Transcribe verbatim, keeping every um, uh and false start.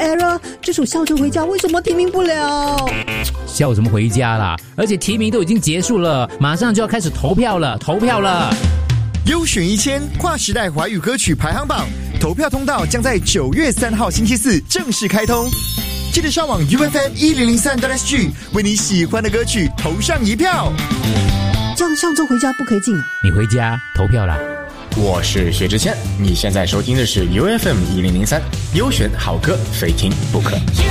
error， 这首笑着回家为什么提名不了？ 笑什么回家啦？而且提名都已经结束了，马上就要开始投票了，投票了。 优选一千跨时代华语歌曲排行榜投票通道将在九月三号星期四正式开通，记得上网 U F M 一零零三 S G 为你喜欢的歌曲投上一票。 这样上周回家不可以进啊？ 你回家投票啦。 我是薛之谦，你现在收听的是 U F M 一零零三，优选好歌，非听不可。